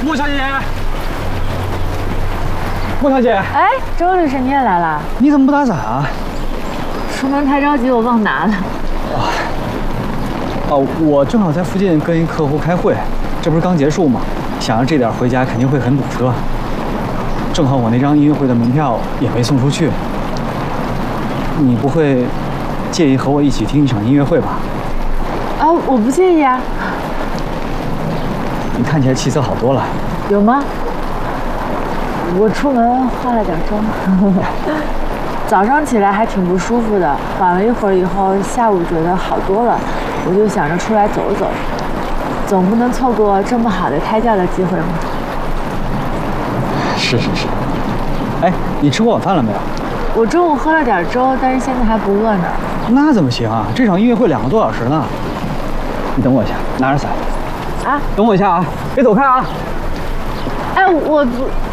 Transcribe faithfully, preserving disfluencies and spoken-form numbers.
莫小姐，莫小姐， 哎，周律师你也来了？ 你怎么不打伞啊？ 出门太着急，我忘拿了。 啊，哦，我正好在附近跟一客户开会，这不是刚结束吗？想着这点回家肯定会很堵车。正好我那张音乐会的门票也没送出去。你不会介意和我一起听一场音乐会吧？ 啊，我不介意啊。 你看起来气色好多了。 有吗？我出门化了点妆。早上起来还挺不舒服的，缓了一会儿以后，下午觉得好多了，我就想着出来走走，总不能错过这么好的胎教的机会嘛。 是是是。哎，你吃过晚饭了没有？ 我中午喝了点粥，但是现在还不饿呢。 那怎么行啊？这场音乐会两个多小时呢。你等我一下，拿着伞。啊，等我一下啊，别走开啊。 哎，我不。